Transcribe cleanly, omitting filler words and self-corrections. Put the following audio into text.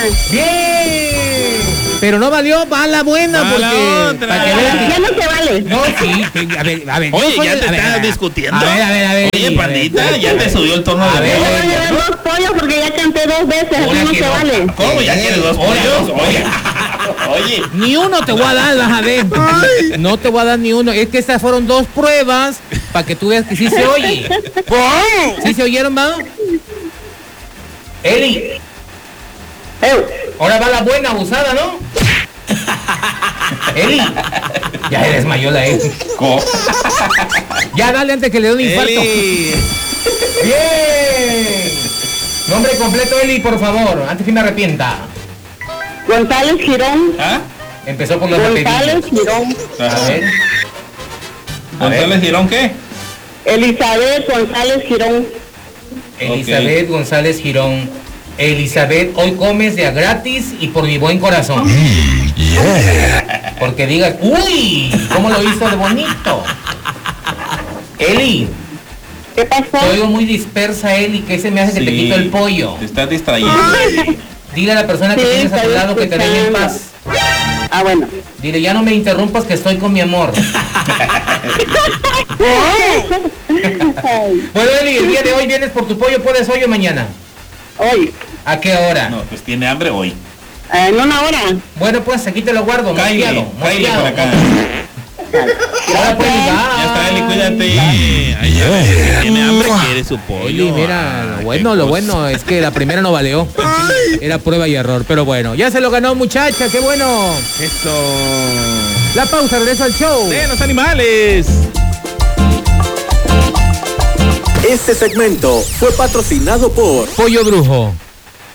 ¡Bien! Pero no valió bala buena Mala porque... otra. Para que vean Ya no se vale. No, sí, a ver. Oye, yo soy ya te estás discutiendo. A ver. Oye, pandita, ya te subió el tono A de ver, voz. Yo voy a dar 2 pollos porque ya canté 2 veces, así Ahora no que se no. vale. ¿Cómo? ¿Ya quieres 2 pollos? Oye. Ni uno te voy a dar, vas a ver. No te voy a dar ni uno. Es que estas fueron 2 pruebas para que tú veas que sí se oye. ¿Sí se oyeron, va? Eli, ahora va la buena abusada, ¿no? Eli, ya eres mayor la Eli. Ya dale antes que le dé un infarto. Eli. Bien. Nombre completo, Eli, por favor, antes que me arrepienta. González Girón. ¿Ah? Empezó por los González apellidos. Girón. A ver. ¿González Girón qué? Elizabeth González Girón. Elizabeth González Girón. Elizabeth, hoy comes de a gratis y por mi buen corazón. Porque digas, uy, ¿cómo lo hizo de bonito? Eli, ¿Qué pasó? te oigo muy dispersa, Eli, que se me hace que te quito el pollo. Te estás distrayendo. Dile a la persona que Sí, tienes a tu estoy lado que te deje en escuchando. paz. Ah, bueno. Dile, ya no me interrumpas que estoy con mi amor. Bueno, Eli, el día de hoy vienes por tu pollo, ¿puedes hoy o mañana? Hoy, ¿A qué hora? No, pues tiene hambre hoy. en 1 hora. Bueno, pues aquí te lo guardo, Cállate por acá. Ahora pues, Ya está, Eli, cuídate. Ay, tiene hambre, quiere su pollo. Eli, mira, Ay, lo qué bueno es que la primera no valió. Era prueba y error, pero bueno, ya se lo ganó, muchacha, qué bueno. Eso. La pausa, regreso al show. De los animales. Este segmento fue patrocinado por Pollo Brujo,